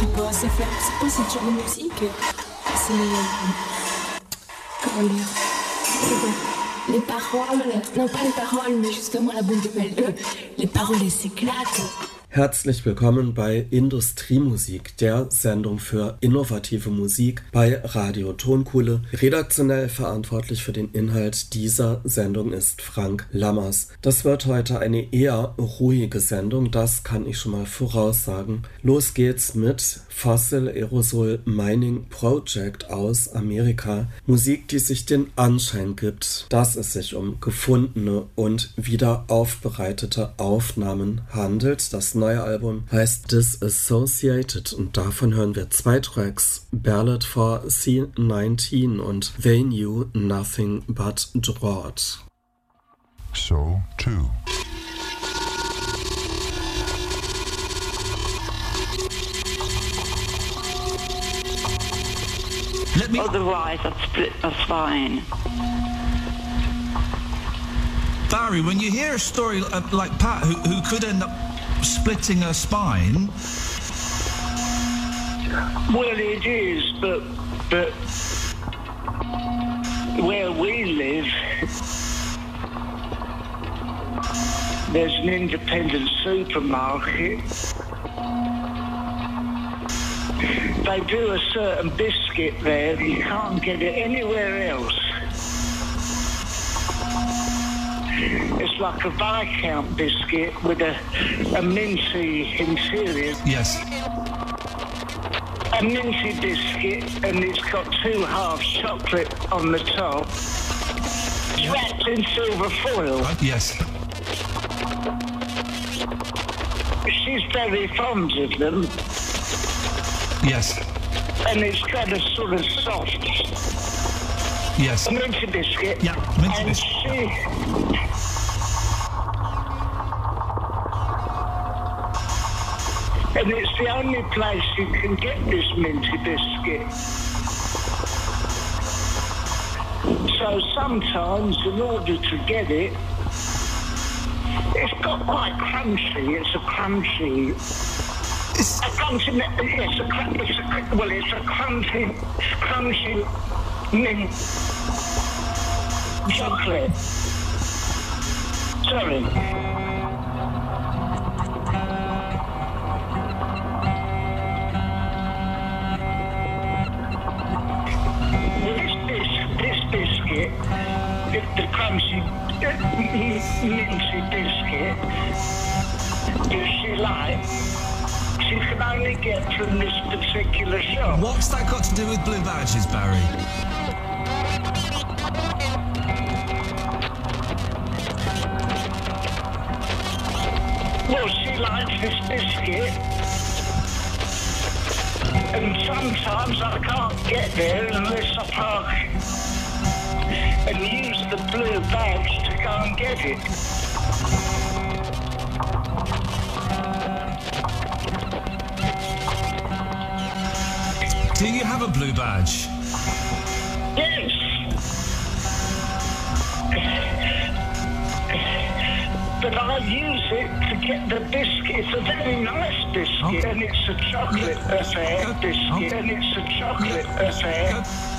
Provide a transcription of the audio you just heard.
sais pas, c'est pas cette genre de musique. C'est... Comment dire? Les paroles, non pas les paroles, mais justement la boule de mêle. Les paroles, elles s'éclatent. Herzlich willkommen bei Industriemusik, der Sendung für innovative Musik bei Radio Tonkuhle. Redaktionell verantwortlich für den Inhalt dieser Sendung ist Frank Lammers. Das wird heute eine eher ruhige Sendung, das kann ich schon mal voraussagen. Los geht's mit Fossil Aerosol Mining Project aus Amerika. Musik, die sich den Anschein gibt, dass es sich um gefundene und wieder aufbereitete Aufnahmen handelt. Das neue Album heißt Disassociated und davon hören wir 2 Tracks, Ballad for C19 und They Knew Nothing But Drought. So, too. Otherwise, I'd split my spine. Barry, when you hear a story like Pat, who could end up splitting her spine... Well, it is, but where we live, there's an independent supermarket. They do a certain biscuit there, you can't get it anywhere else. It's like a Viscount biscuit with a minty interior. Yes. A minty biscuit, and it's got 2 halves chocolate on the top, wrapped in silver foil. Yes. She's very fond of them. Yes. And it's got a sort of soft... Yes. Minty biscuit. Yeah, minty biscuit. And it's the only place you can get this minty biscuit. So sometimes, in order to get it, it's got quite crunchy. It's a crunchy... It's a crunchy mint chocolate. Sorry. This biscuit, the crunchy minty biscuit, if she likes, you can only get from this particular shop. What's that got to do with blue badges, Barry? Well, she likes this biscuit, and sometimes I can't get there unless I park and use the blue badge to go and get it. Do you have a blue badge? Yes. But I use it to get the biscuit. It's a very nice biscuit, and it's a chocolate affair biscuit, and it's a chocolate affair.